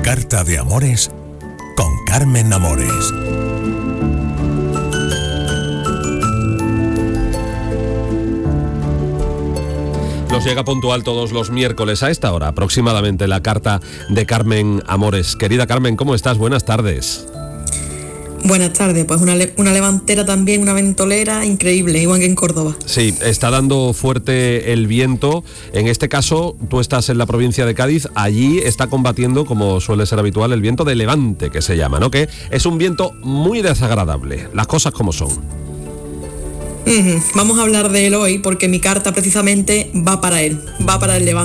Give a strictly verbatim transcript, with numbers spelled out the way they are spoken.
Carta de Amores con Carmen Amores. Nos llega puntual todos los miércoles a esta hora, aproximadamente, la carta de Carmen Amores. Querida Carmen, ¿cómo estás? Buenas tardes. Buenas tardes, pues una, le- una levantera también, una ventolera increíble, igual que en Córdoba. Sí, está dando fuerte el viento. En este caso, tú estás en la provincia de Cádiz. Allí está combatiendo, como suele ser habitual, el viento de levante, que se llama, ¿no? Que es un viento muy desagradable, las cosas como son. Uh-huh. Vamos a hablar de él hoy porque mi carta precisamente va para él, va para el levante.